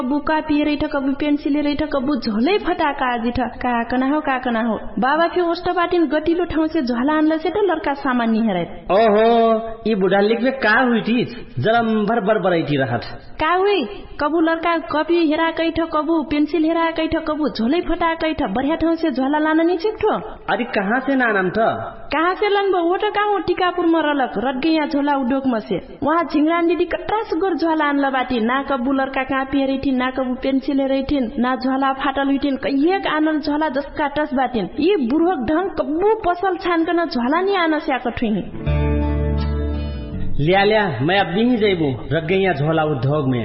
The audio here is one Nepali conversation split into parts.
कबू कापी रही कबू पेंसिल रही कबू झोलै फटाका आजी काकना हो बाबा फिर ओस्टा बाटिन गतिलो ठाउँ से झोला आनला से तो लड़का सामान नहीं हराय ओहो ये बुढ़ा लिख में का हुई थी जरा भर बरबराई थी रहत का हुई कबू लड़का कॉपी हेरा कैठ कबू पेंसिल हेरा कैठ कबू झोलै फटा कैठ बढ़िया ठाउँ से झोला लाना नहीं छिक्ठो अरे कहाँ से नाम था कहाँ से लन वो तो कहाँ टीकापुर में रलक रट गया झोला उद्योग में से वहाँ झिंगरान दीदी कट्रा सुगर झोला आनला बाटी ना कबू लड़का कापी हेरी थी ना कबू पेंसिल हेरी थी ना झोला फाटल हुई थी कहिएक आनल झोला जसका टस बाटिन ये बुढ़क ढंग कबू पसल छानकन झोला नहीं आना से आकठ हुई लिया मैं अब नहीं जेबू रख गई झोला उद्योग में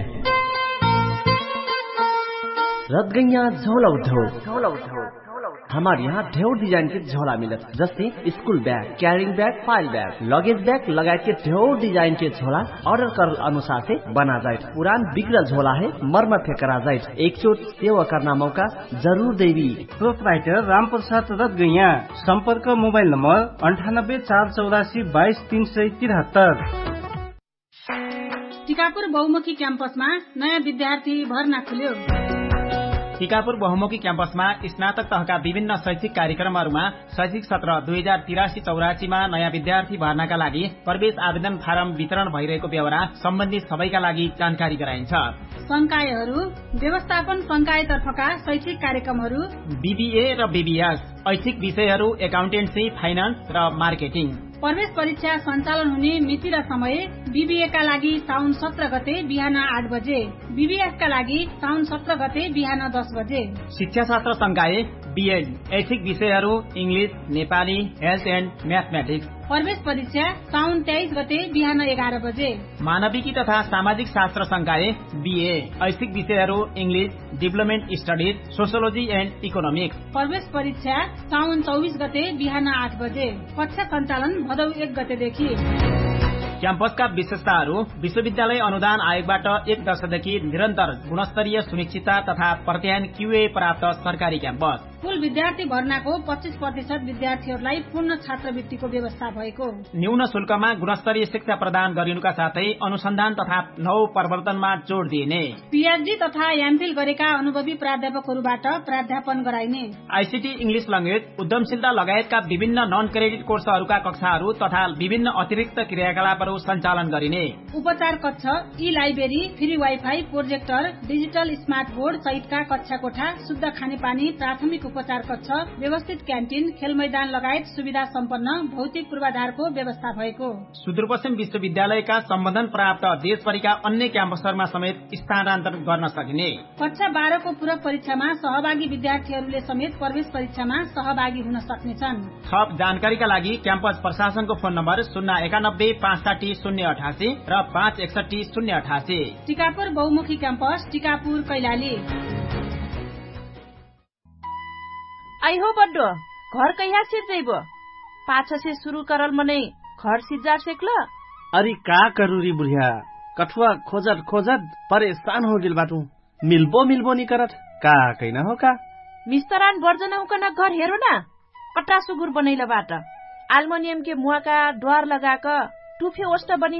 रख गई झोला उद्योग हमारे यहाँ ढेर डिजाइन के झोला मिलत जैसे school bag carrying bag file bag luggage bag लगाए के ढेर डिजाइन के झोला ऑर्डर कर अनुसार से बना जाए पुरान बिगड़ल झोला है मरम्मत करा जाए एक चोट सेवा करना मौका जरूर देवी प्रोपराइटर राम प्रसाद रथ गैया संपर्क मोबाइल नंबर 9848222373। टीकापुर बहुमुखी क्याम्पसमा नयाँ विद्यार्थी भर्ना खुल्यो। टीकापुर बहुमुखी क्याम्पसमा स्नातक तहका विभिन्न शैक्षिक कार्यक्रमहरूमा शैक्षिक सत्र 2083-84 मा नयाँ विद्यार्थी भर्नाका लागि प्रवेश आवेदन फारम वितरण भइरहेको बेहोरा सम्बन्धित सबैका लागि जानकारी गराइन्छ। संकायहरू व्यवस्थापन संकायतर्फका शैक्षिक कार्यक्रमहरू बीबीए र बीबीएस ऐच्छिक विषयहरू एकाउन्टेन्सी फाइनान्स र मार्केटिङ प्रवेश परीक्षा सञ्चालन हुने मिति र समय बीबीए का लागि साउन 17 गते बिहान 8 बजे बीबीएस का लागि साउन 17 गते बिहान 10 बजे शिक्षा शास्त्र संकाय बीएड ऐच्छिक विषयहरू English Nepali health and mathematics प्रवेश परीक्षा साउन 23 गते बिहान 11 बजे मानविकी तथा सामाजिक शास्त्र संकाय बीए ऐच्छिक विषयहरू English development studies sociology and economics प्रवेश परीक्षा साउन 24 गते बिहान 8 बजे कक्षा सञ्चालन भदौ 1 गतेदेखि क्याम्पसका विशेषताहरू विश्वविद्यालय अनुदान आयोगबाट 1 वर्षदेखि निरन्तर गुणस्तरीय सुनिश्चितता तथा प्रत्यायन क्यूए प्राप्त सरकारी क्याम्पस कुल विद्यार्थी भर्नाको 25% विद्यार्थीहरूलाई पूर्ण छात्रवृत्तिको व्यवस्था भएको न्यून शुल्कमा गुणस्तरीय शिक्षा प्रदान गरिनुका साथै अनुसन्धान तथा नव प्रवर्तनमा जोड़ दिइने पीएचडी तथा एमफिल गरेका अनुभवी प्राध्यापकहरूबाट प्राध्यापन गराइने आईसीटी इंग्लिश ल्याङ्ग्वेज उद्यमशीलता लगायतका विभिन्न नन क्रेडिट कोर्सहरूका कक्षाहरू तथा विभिन्न अतिरिक्त क्रियाकलापहरू सञ्चालन गरिने उपचार कक्ष ई library free wifi projector digital smart board सहितका कक्षा कोठा शुद्ध खानेपानी प्राथमिक उपचार कक्ष व्यवस्थित क्यान्टिन खेल मैदान लगायत सुविधा सम्पन्न भौतिक पूर्वाधारको व्यवस्था भएको सुदूरपश्चिम विश्वविद्यालयका सम्बन्धन प्राप्त देशभरिका अन्य क्याम्पसहरूमा समेत स्थानान्तरण गर्न सकिने कक्षा 12 को पूरक परीक्षामा सहभागी विद्यार्थीहरूले समेत प्रवेश परीक्षामा सहभागी हुन सक्नेछन्। थप जानकारीका लागि क्याम्पस प्रशासनको फोन नम्बर 091-560-088 र 561-088। टीकापुर बहुमुखी क्याम्पस टीकापुर कैलाली। आई हो बड्डो घर कहिया सिर जइबो पाछा से शुरू करल मने घर सिजार सेकल अरे का करूरी बुढ़िया कठुआ खोजत खोजत परेशान हो गेल बाटू मिल्बो नि करत का कैना हो का मिस्तरान वर्जना हुकन घर हेरो न कट्टा सुगुर बनैला बाट एल्युमिनियम के मुवा का द्वार लगाक टुफे ओस्ट बनी